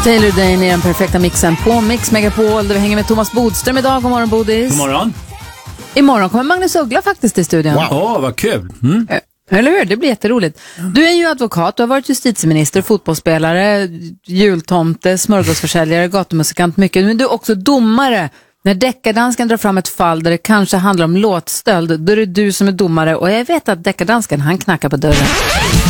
Taylor Dane är den perfekta mixen på Mix Megapol där vi hänger med Thomas Bodström idag. God morgon, Bodis. God morgon. Imorgon kommer Magnus Uggla faktiskt i studion. Wow, vad kul. Eller hur? Det blir jätteroligt. Du är ju advokat, du har varit justitieminister, fotbollsspelare, jultomte, smörgåsförsäljare, gatumusikant, mycket. Men du är också domare. När Deckardansken drar fram ett fall där det kanske handlar om låtstöld, då är det du som är domare. Och jag vet att Deckardansken, han knackar på dörren.